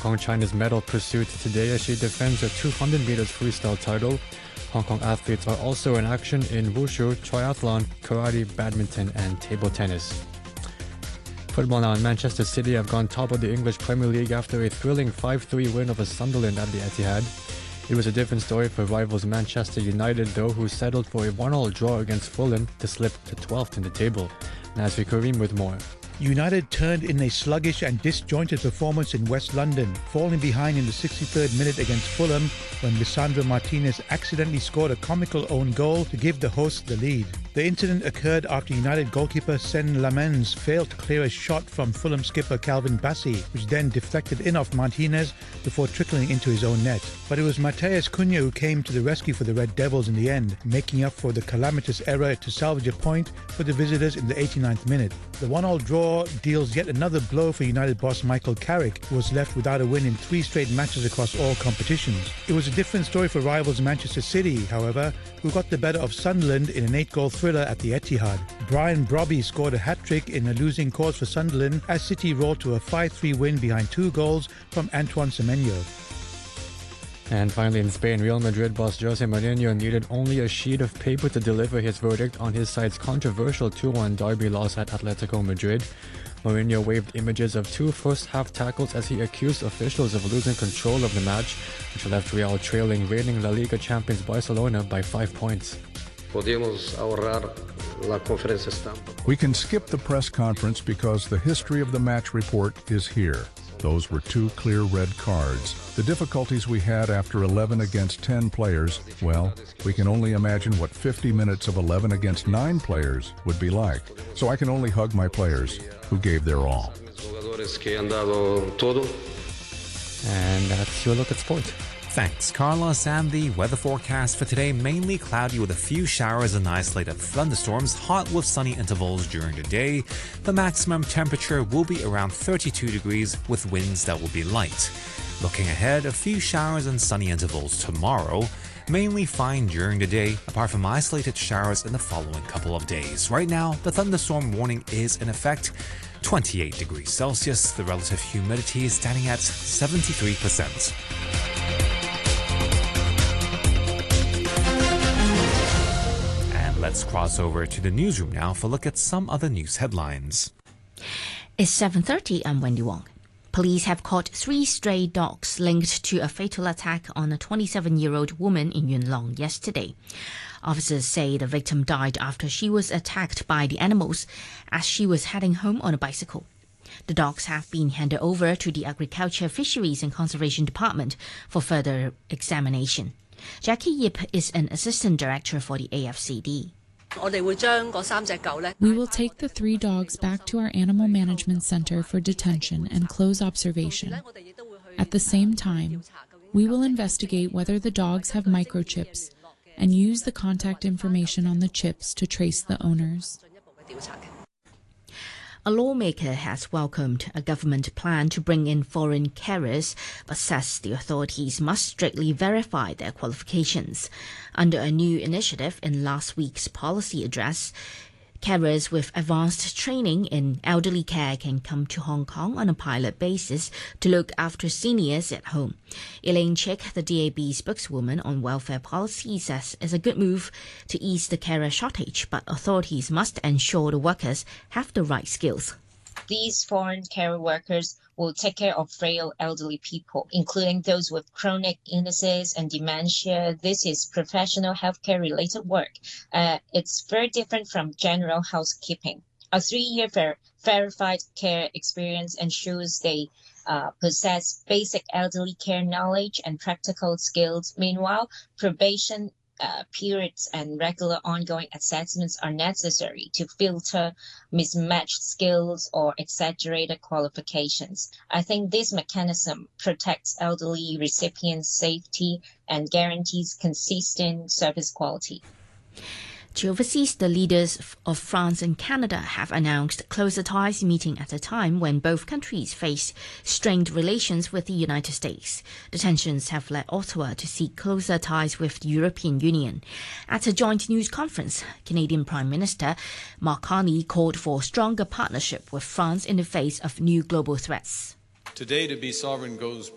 Kong China's medal pursuit today as she defends her 200 meters freestyle title. Hong Kong athletes are also in action in wushu, triathlon, karate, badminton and table tennis. Football now. Manchester City have gone top of the English Premier League after a thrilling 5-3 win over Sunderland at the Etihad. It was a different story for rivals Manchester United though, who settled for a 1-1 draw against Fulham to slip to 12th in the table. Nazri Karim with more. United turned in a sluggish and disjointed performance in West London, falling behind in the 63rd minute against Fulham when Lisandro Martinez accidentally scored a comical own goal to give the hosts the lead. The incident occurred after United goalkeeper Sen Lamens failed to clear a shot from Fulham skipper Calvin Bassey, which then deflected in off Martinez before trickling into his own net. But it was Matheus Cunha who came to the rescue for the Red Devils in the end, making up for the calamitous error to salvage a point for the visitors in the 89th minute. The 1-1 draw deals yet another blow for United boss Michael Carrick, who was left without a win in 3 straight matches across all competitions. It was a different story for rivals Manchester City, however, who got the better of Sunderland in an 8-goal thriller at the Etihad. Brian Brobby scored a hat-trick in a losing cause for Sunderland as City rolled to a 5-3 win behind 2 goals from Antoine Semenyo. And finally in Spain, Real Madrid boss Jose Mourinho needed only a sheet of paper to deliver his verdict on his side's controversial 2-1 derby loss at Atletico Madrid. Mourinho waved images of 2 first-half tackles as he accused officials of losing control of the match, which left Real trailing reigning La Liga champions Barcelona by 5 points. We can skip the press conference because the history of the match report is here. Those were 2 clear red cards. The difficulties we had after 11 against 10 players, well, we can only imagine what 50 minutes of 11 against 9 players would be like. So I can only hug my players who gave their all. And that's your look at sport. Thanks, Carlos. And the weather forecast for today, mainly cloudy with a few showers and isolated thunderstorms, hot with sunny intervals during the day. The maximum temperature will be around 32 degrees with winds that will be light. Looking ahead, a few showers and sunny intervals tomorrow. Mainly fine during the day, apart from isolated showers in the following couple of days. Right now, the thunderstorm warning is in effect. 28 degrees Celsius. The relative humidity is standing at 73%. Let's cross over to the newsroom now for a look at some other news headlines. It's 7:30. I'm Wendy Wong. Police have caught 3 stray dogs linked to a fatal attack on a 27-year-old woman in Yuen Long yesterday. Officers say the victim died after she was attacked by the animals as she was heading home on a bicycle. The dogs have been handed over to the Agriculture, Fisheries and Conservation Department for further examination. Jackie Yip is an assistant director for the AFCD. We will take the 3 dogs back to our animal management center for detention and close observation. At the same time, we will investigate whether the dogs have microchips and use the contact information on the chips to trace the owners. A lawmaker has welcomed a government plan to bring in foreign carers, but says the authorities must strictly verify their qualifications. Under a new initiative in last week's policy address, carers with advanced training in elderly care can come to Hong Kong on a pilot basis to look after seniors at home. Elaine Chick, the DAB spokeswoman on welfare policy, says it's a good move to ease the carer shortage, but authorities must ensure the workers have the right skills. These foreign care workers will take care of frail elderly people, including those with chronic illnesses and dementia. This is professional healthcare related work. It's very different from general housekeeping. A 3-year verified care experience ensures they possess basic elderly care knowledge and practical skills. Meanwhile, probation periods and regular ongoing assessments are necessary to filter mismatched skills or exaggerated qualifications. I think this mechanism protects elderly recipients' safety and guarantees consistent service quality. To overseas, the leaders of France and Canada have announced closer ties meeting at a time when both countries face strained relations with the United States. The tensions have led Ottawa to seek closer ties with the European Union. At a joint news conference, Canadian Prime Minister Mark Carney called for stronger partnership with France in the face of new global threats. Today, to be sovereign goes